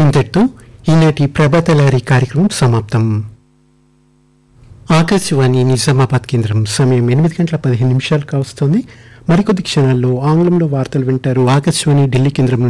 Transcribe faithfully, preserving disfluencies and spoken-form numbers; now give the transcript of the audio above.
ఇంతటితో ఈనాటి ప్రభాతలహరి కార్యక్రమం సమాప్తం. ఆకాశవాణి నిజామాబాద్ కేంద్రం. సమయం ఎనిమిది గంటల పదిహేను నిమిషాలు కావస్తోంది. మరికొద్ది క్షణాల్లో ఆంగ్లంలో వార్తలు వింటారు. ఆకాశవాణి ఢిల్లీ కేంద్రం